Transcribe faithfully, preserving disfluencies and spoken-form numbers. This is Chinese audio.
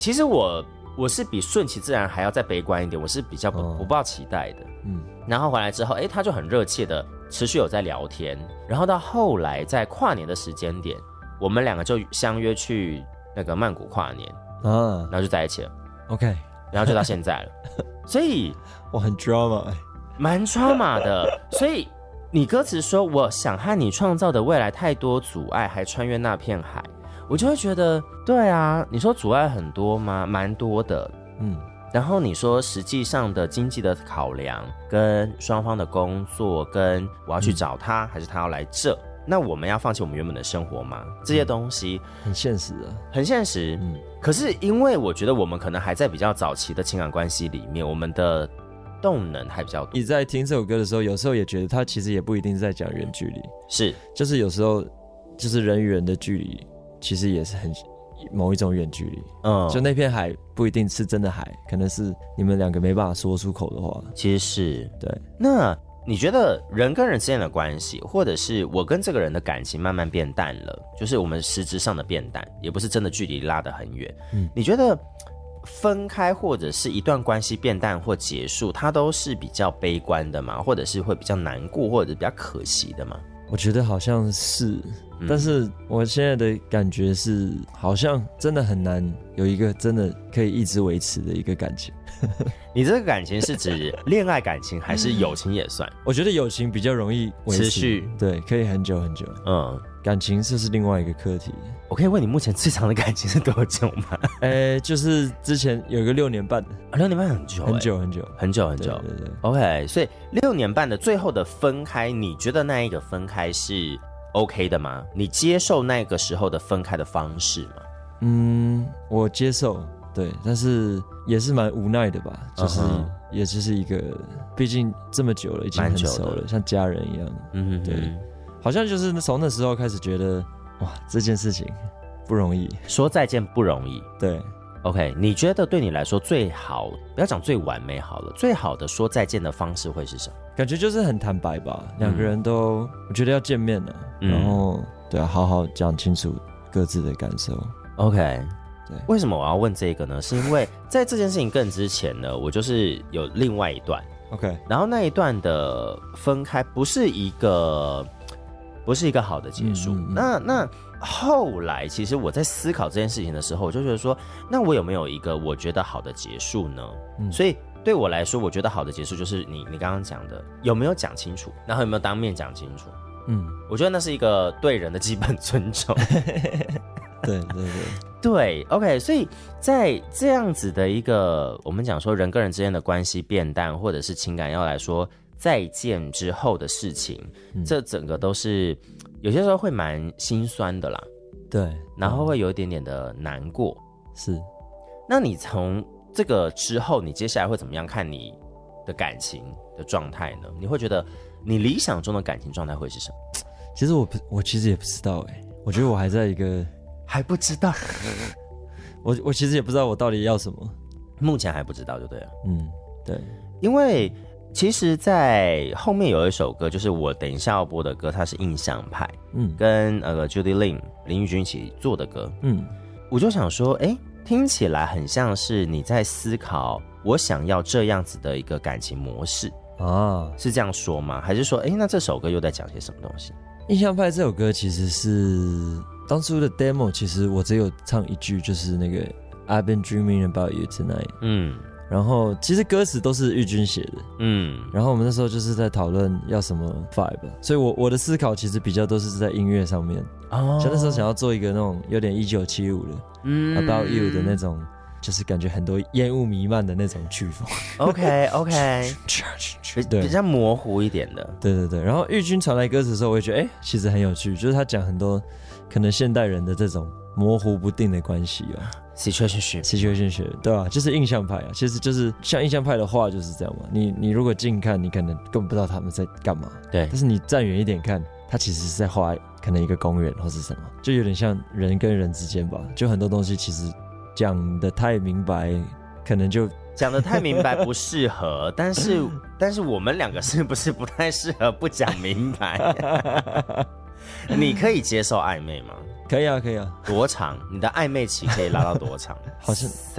其实我我是比顺其自然还要再悲观一点，我是比较不、哦、不抱期待的。嗯，然后回来之后，哎，他就很热切的持续有在聊天，然后到后来在跨年的时间点，我们两个就相约去那个曼谷跨年啊，然后就在一起了。 OK， 然后就到现在了。所以我很 drama， 蛮 drama 的。所以你歌词说我想和你创造的未来太多阻碍，还穿越那片海，我就会觉得对啊，你说阻碍很多吗？蛮多的。嗯，然后你说实际上的经济的考量跟双方的工作，跟我要去找他、嗯、还是他要来这，那我们要放弃我们原本的生活吗？这些东西、 嗯、很现实啊， 很现实。嗯，可是因为我觉得我们可能还在比较早期的情感关系里面，我们的动能还比较多。 你在听这首歌的时候，有时候也觉得他其实也不一定是在讲远距离， 是， 就是有时候就是人与人的距离，其实也是很某一种远距离。嗯，就那片海不一定是真的海，可能是你们两个没办法说出口的话。 其实是对。 那你觉得人跟人之间的关系，或者是我跟这个人的感情慢慢变淡了，就是我们实质上的变淡，也不是真的距离拉得很远。嗯，你觉得分开或者是一段关系变淡或结束，它都是比较悲观的吗？或者是会比较难过，或者是比较可惜的吗？ 我觉得好像是，但是我现在的感觉是，好像真的很难有一个真的可以一直维持的一个感情。 你这个感情是指恋爱感情还是友情也算？ 我觉得友情比较容易维持持续， 对，可以很久很久。嗯，感情这是另外一个课题。 我可以问你目前最长的感情是多久吗？ 呃，就是之前有一个六年半的， 啊，六年半很久、欸， 很久很久很久很久。 对对对 ，OK， 所以六年半的最后的分开，你觉得那一个分开是 OK 的吗？你接受那个时候的分开的方式吗？ 嗯，我接受。对，但是也是蛮无奈的吧，就是也就是一个，毕竟这么久了，已经很熟了，像家人一样。嗯哼哼，对，好像就是从那时候开始觉得，哇，这件事情不容易， 说再见不容易。 对 ，OK， 你觉得对你来说最好，不要讲最完美好了，最好的说再见的方式会是什么？ 感觉就是很坦白吧，两个人都，我觉得要见面了，嗯、然后对啊，好好讲清楚各自的感受。 OK。为什么我要问这个呢？是因为在这件事情更之前呢，我就是有另外一段 ，OK， 然后那一段的分开不是一个不是一个好的结束。嗯嗯嗯那那后来，其实我在思考这件事情的时候，我就觉得说，那我有没有一个我觉得好的结束呢？嗯、所以对我来说，我觉得好的结束就是你你刚刚讲的，有没有讲清楚，然后有没有当面讲清楚？嗯，我觉得那是一个对人的基本尊重。 对对对对 ，OK， 所以在这样子的一个我们讲说人跟人之间的关系变淡，或者是情感要来说再见之后的事情，嗯、这整个都是有些时候会蛮心酸的啦。 对， 然后会有一点点的难过。 是， 那你从这个之后，你接下来会怎么样看你的感情的状态呢？你会觉得你理想中的感情状态会是什么？ 其实我我其实也不知道哎、欸，我觉得我还在一个。 还不知道， 我我其实也不知道我到底要什么， 目前还不知道就对了。 嗯，对， 因为其实，在后面有一首歌，就是我等一下要播的歌，它是印象派，嗯，跟呃 Judy Lin 林玉君一起做的歌，嗯，我就想说，哎，听起来很像是你在思考我想要这样子的一个感情模式啊，是这样说吗？还是说，哎，那这首歌又在讲些什么东西？ 印象派这首歌其实是。当初的 demo 其实我只有唱一句，就是那个 I've been dreaming about you tonight。嗯，然后其实歌词都是玉君写的。嗯，然后我们那时候就是在讨论要什么 vibe， 所以我我的思考其实比较都是在音乐上面。哦，像那时候想要做一个那种有点一九七五的、嗯、About You 的那种，就是感觉很多烟雾弥漫的那种曲风。 OK OK， 比较模糊一点的。 对对对，然后玉君传来歌词的时候，我也觉得哎、欸，其实很有趣，就是他讲很多。可能现代人的这种模糊不定的关系哦 ，situationship situationship 对吧、啊？就是印象派啊，其实就是像印象派的话就是这样嘛。你你如果近看，你可能根本不知道他们在干嘛， 对。 但是你站远一点看，他其实是在画可能一个公园或是什么，就有点像人跟人之间吧。就很多东西其实讲得太明白，可能就讲得太明白不适合，但是但是我们两个是不是不太适合不讲明白？你可以接受暧昧吗？ 可以啊，可以啊。 多长？你的暧昧期可以拉到多长？ 好像